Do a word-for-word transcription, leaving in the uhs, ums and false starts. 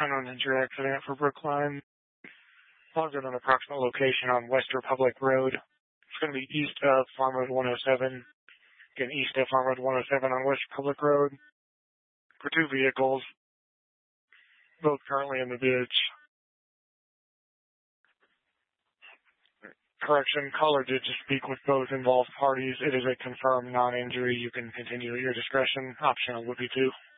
unknown injury accident for Brookline. Logged at an approximate location on West Republic Road. It's going to be east of Farm Road one oh seven. Again, east of Farm Road one oh seven on West Republic Road. For two vehicles, both currently in the ditch. Correction, caller did just speak with both involved parties. It is a confirmed non-injury. You can continue at your discretion. Optional would be two.